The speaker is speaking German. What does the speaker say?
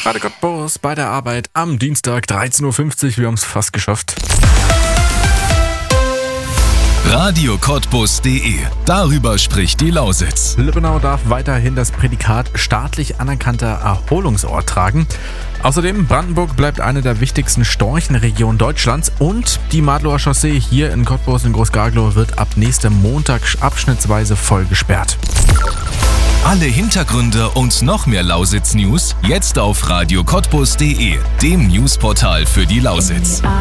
Radio Cottbus bei der Arbeit am Dienstag 13.50 Uhr. Wir haben es fast geschafft. RadioCottbus.de. Darüber spricht die Lausitz. Lippenau darf weiterhin das Prädikat staatlich anerkannter Erholungsort tragen. Außerdem, Brandenburg bleibt eine der wichtigsten Storchenregionen Deutschlands und die Madlower Chaussee hier in Cottbus in Groß-Garglow wird ab nächstem Montag abschnittsweise voll gesperrt. Alle Hintergründe und noch mehr Lausitz-News jetzt auf RadioCottbus.de, dem Newsportal für die Lausitz.